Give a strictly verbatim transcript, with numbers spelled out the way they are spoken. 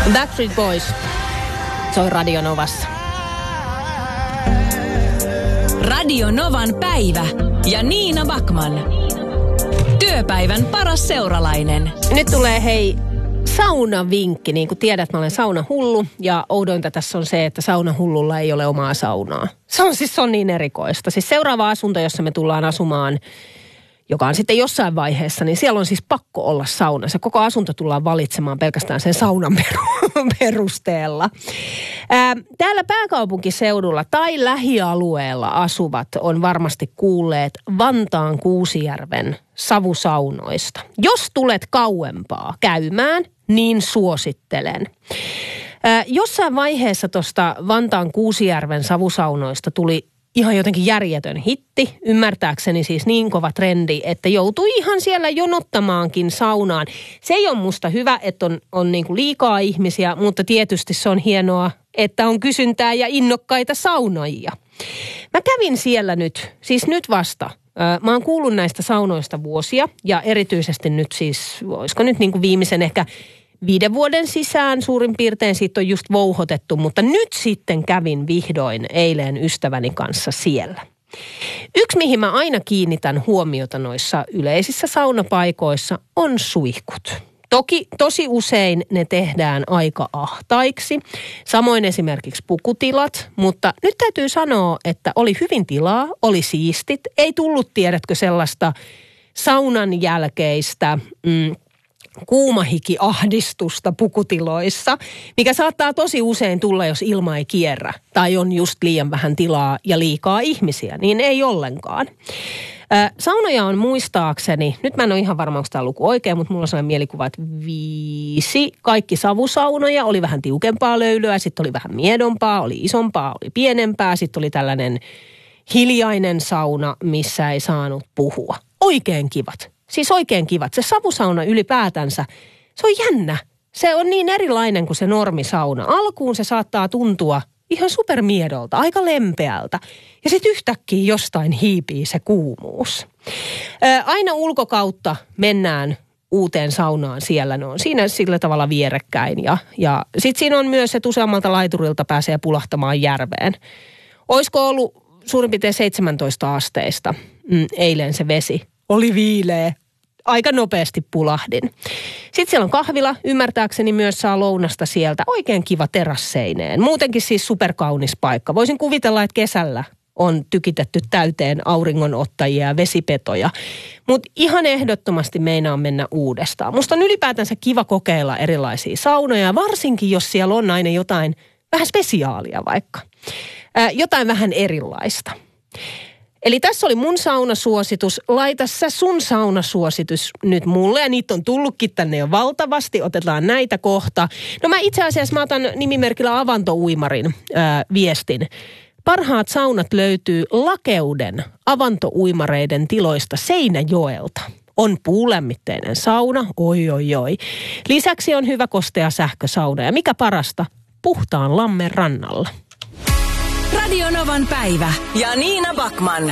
Backstreet Boys. Se on Radio Novassa. Radio Novan päivä ja Niina Backman. Työpäivän paras seuralainen. Nyt tulee hei saunavinkki. Niin kuin tiedät, mä olen saunahullu ja oudointa tässä on se, että saunahullulla ei ole omaa saunaa. Se on siis se on niin erikoista. Siis seuraava asunto, jossa me tullaan asumaan, joka on sitten jossain vaiheessa, niin siellä on siis pakko olla sauna. Se koko asunto tullaan valitsemaan pelkästään sen saunan perusteella. Ää, täällä pääkaupunkiseudulla tai lähialueella asuvat on varmasti kuulleet Vantaan Kuusijärven savusaunoista. Jos tulet kauempaa käymään, niin suosittelen. Ää, jossain vaiheessa tuosta Vantaan Kuusijärven savusaunoista tuli ihan jotenkin järjetön hitti, ymmärtääkseni siis niin kova trendi, että joutui ihan siellä jonottamaankin saunaan. Se ei ole musta hyvä, että on, on niin kuin liikaa ihmisiä, mutta tietysti se on hienoa, että on kysyntää ja innokkaita saunajia. Mä kävin siellä nyt, siis nyt vasta. Mä oon kuullut näistä saunoista vuosia ja erityisesti nyt siis, olisiko nyt niin kuin viimeisen ehkä viiden vuoden sisään suurin piirtein siitä on just vouhotettu, mutta nyt sitten kävin vihdoin eilen ystäväni kanssa siellä. Yksi, mihin mä aina kiinnitän huomiota noissa yleisissä saunapaikoissa, on suihkut. Toki tosi usein ne tehdään aika ahtaiksi, samoin esimerkiksi pukutilat, mutta nyt täytyy sanoa, että oli hyvin tilaa, oli siistit, ei tullut tiedätkö sellaista saunan jälkeistä mm, kuumahikiahdistusta pukutiloissa, mikä saattaa tosi usein tulla, jos ilma ei kierrä tai on just liian vähän tilaa ja liikaa ihmisiä, niin ei ollenkaan. Saunoja on muistaakseni, nyt mä en ole ihan varma, onko tämä luku oikein, mutta mulla on sellainen mielikuva, että viisi kaikki savusaunoja, oli vähän tiukempaa löylyä, sitten oli vähän miedompaa, oli isompaa, oli pienempää, sitten oli tällainen hiljainen sauna, missä ei saanut puhua. Oikein kivat. Siis oikein kivat. Se savusauna ylipäätänsä, se on jännä. Se on niin erilainen kuin se normisauna. Alkuun se saattaa tuntua ihan supermiedolta, aika lempeältä. Ja sitten yhtäkkiä jostain hiipii se kuumuus. Ää, aina ulkokautta mennään uuteen saunaan siellä. Ne on siinä sillä tavalla vierekkäin. Ja, ja sitten siinä on myös, että useammalta laiturilta pääsee pulahtamaan järveen. Olisiko ollut suurin piirtein seitsemäntoista asteista mm, eilen se vesi? Oli viileä. Aika nopeasti pulahdin. Sitten siellä on kahvila. Ymmärtääkseni myös saa lounasta sieltä. Oikein kiva terasseineen. Muutenkin siis superkaunis paikka. Voisin kuvitella, että kesällä on tykitetty täyteen auringonottajia ja vesipetoja. Mutta ihan ehdottomasti meinaan mennä uudestaan. Musta on ylipäätänsä kiva kokeilla erilaisia saunoja. Varsinkin, jos siellä on aina jotain vähän spesiaalia vaikka. Ää, jotain vähän erilaista. Eli tässä oli mun saunasuositus. Laita sä sun saunasuositus nyt mulle. Ja niitä on tullutkin tänne jo valtavasti. Otetaan näitä kohta. No mä itse asiassa mä otan nimimerkillä Avantouimarin ää, viestin. Parhaat saunat löytyy Lakeuden avantouimareiden tiloista Seinäjoelta. On puulämmitteinen sauna. Oi oi oi. Lisäksi on hyvä kostea sähkösauna. Ja mikä parasta? Puhtaan lammen rannalla. Radio Novan päivä ja Niina Backman.